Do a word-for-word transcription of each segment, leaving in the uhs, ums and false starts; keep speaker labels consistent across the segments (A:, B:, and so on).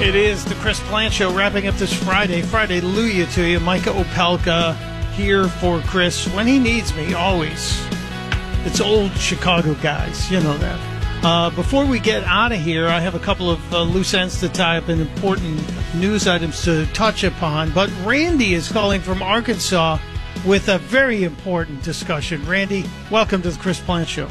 A: It is the Chris Plant Show wrapping up this Friday. Friday, hallelujah to you. Micah Opelka here for Chris when he needs me, always. It's old Chicago guys, you know that. Uh, before we get out of here, I have a couple of uh, loose ends to tie up and important news items to touch upon. But Randy is calling from Arkansas with a very important discussion. Randy, welcome to the Chris Plant Show.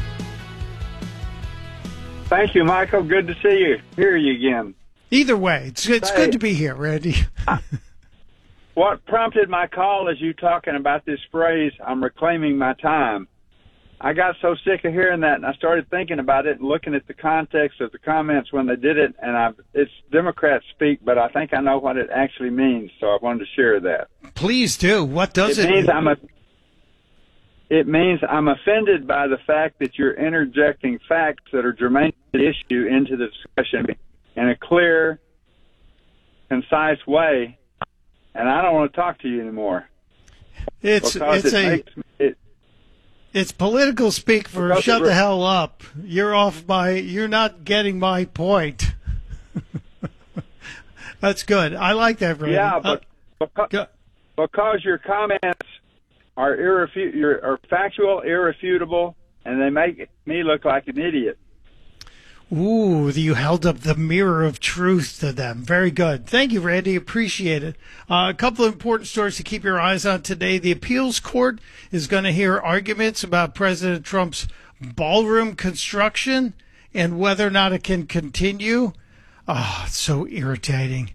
B: Thank you, Michael. Good to see you. Hear you again.
A: Either way, it's it's
B: hey,
A: good to be here, Randy.
B: I, what prompted my call is you talking about this phrase, I'm reclaiming my time. I got so sick of hearing that, and I started thinking about it and looking at the context of the comments when they did it, and I've, it's Democrat speak, but I think I know what it actually means, so I wanted to share that.
A: Please do. What does it,
B: it means
A: mean?
B: I'm a, It means I'm offended by the fact that you're interjecting facts that are germane to the issue into the discussion in a clear, concise way, and I don't want to talk to you anymore.
A: It's it's
B: it
A: a
B: makes, it,
A: it's political speak for shut the hell up. You're off my. You're not getting my point. That's good. I like that, Randy.
B: Yeah, but
A: uh,
B: because, because your comments are irrefu- you're, are factual, irrefutable, and they make me look like an idiot.
A: Ooh, you held up the mirror of truth to them. Very good. Thank you, Randy. Appreciate it. Uh, a couple of important stories to keep your eyes on today. The appeals court is going to hear arguments about President Trump's ballroom construction and whether or not it can continue. Oh, it's so irritating.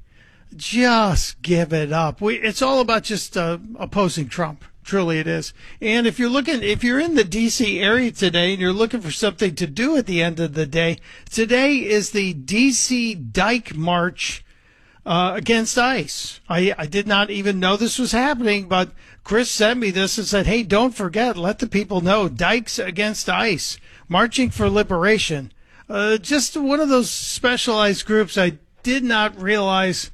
A: Just give it up. We, it's all about just uh, opposing Trump. Truly it is. And if you're looking, if you're in the D C area today and you're looking for something to do at the end of the day, today is the D C Dyke March uh, against ICE. I, I did not even know this was happening, but Chris sent me this and said, hey, don't forget, let the people know, Dykes against ICE, marching for liberation. Uh, just one of those specialized groups I did not realize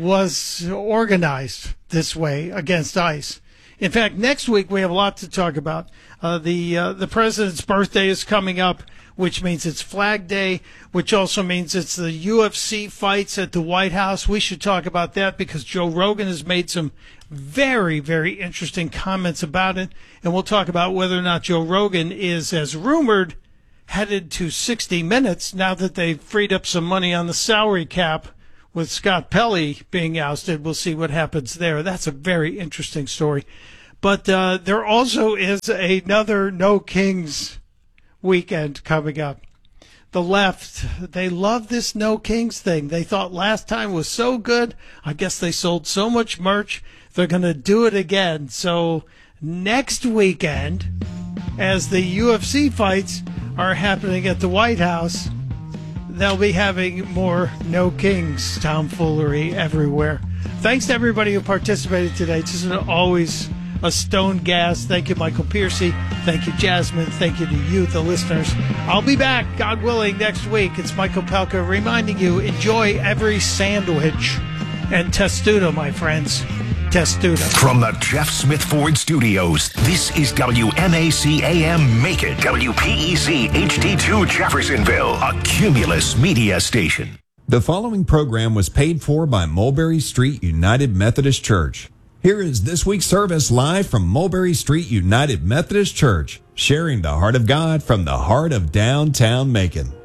A: was organized this way against ICE. In fact, next week we have a lot to talk about. Uh, the uh, the president's birthday is coming up, which means it's Flag Day, which also means it's the U F C fights at the White House. We should talk about that because Joe Rogan has made some very, very interesting comments about it. And we'll talk about whether or not Joe Rogan is, as rumored, headed to sixty minutes now that they've freed up some money on the salary cap. With Scott Pelley being ousted, we'll see what happens there. That's a very interesting story. But uh, there also is another No Kings weekend coming up. The left, they love this No Kings thing. They thought last time was so good. I guess they sold so much merch. They're going to do it again. So next weekend, as the U F C fights are happening at the White House, they'll be having more No Kings tomfoolery everywhere. Thanks to everybody who participated today. It's just always a stone gas. Thank you, Michael Piercy. Thank you, Jasmine. Thank you to you, the listeners. I'll be back, God willing, next week. It's Michael Opelka reminding you, enjoy every sandwich. And testudo, my friends. Testudo.
C: From the Jeff Smith Ford Studios, this is W M A C A M Macon, W P E C H D two Jeffersonville, a Cumulus media station.
D: The following program was paid for by Mulberry Street United Methodist Church. Here is this week's service live from Mulberry Street United Methodist Church, sharing the heart of God from the heart of downtown Macon.